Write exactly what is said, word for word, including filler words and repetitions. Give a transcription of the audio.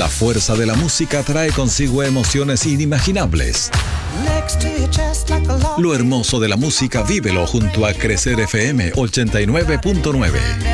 La fuerza de la música trae consigo emociones inimaginables. Lo hermoso de la música vívelo junto a Crecer F M ochenta y nueve punto nueve.